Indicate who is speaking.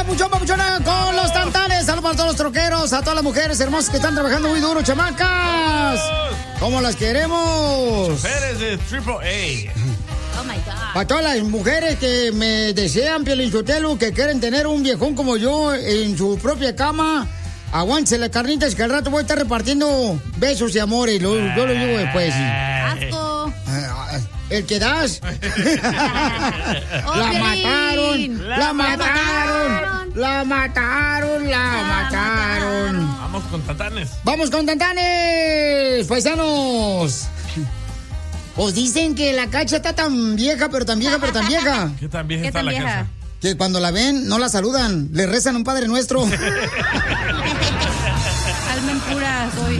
Speaker 1: papuchón, papuchona, con los tantanes. Saludos para todos los troqueros, a todas las mujeres hermosas que están trabajando muy duro, chamacas. ¿Cómo las queremos?
Speaker 2: Choferes de AAA.
Speaker 3: Oh my God.
Speaker 1: Para todas las mujeres que me desean, Piolín Sotelo, que quieren tener un viejón como yo en su propia cama, aguántese las carnitas que al rato voy a estar repartiendo besos y amores. Yo lo digo después.
Speaker 3: Asco.
Speaker 1: ¿El que das?
Speaker 3: Oh,
Speaker 1: La
Speaker 3: Piolín.
Speaker 1: mataron, la mataron, la mataron, la mataron.
Speaker 2: Vamos con tantanes.
Speaker 1: ¡Vamos con tantanes, paisanos! Pues dicen que la Cacha está tan vieja, pero tan vieja, pero tan vieja.
Speaker 2: ¿Qué tan vieja
Speaker 3: ¿Qué
Speaker 2: está
Speaker 3: tan
Speaker 2: la
Speaker 3: vieja?
Speaker 2: casa?
Speaker 1: Que cuando la ven, no la saludan. Le rezan un Padre Nuestro.
Speaker 3: Alma en pura soy.